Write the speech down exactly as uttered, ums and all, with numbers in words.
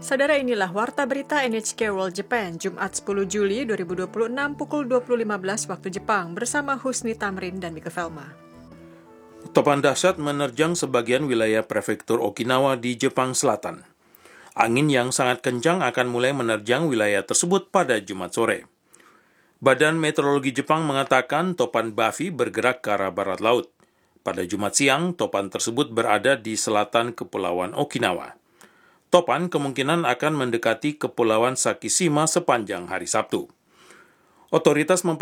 Saudara, inilah Warta Berita N H K World Japan, Jumat sepuluh Juli dua ribu dua puluh enam pukul dua puluh lima belas waktu Jepang, bersama Husni Tamrin dan Mika Velma. Topan dahsyat menerjang sebagian wilayah prefektur Okinawa di Jepang Selatan. Angin yang sangat kencang akan mulai menerjang wilayah tersebut pada Jumat sore. Badan Meteorologi Jepang mengatakan topan Bafi bergerak ke arah barat laut. Pada Jumat siang, topan tersebut berada di selatan Kepulauan Okinawa. Topan kemungkinan akan mendekati Kepulauan Sakishima sepanjang hari Sabtu. Otoritas memper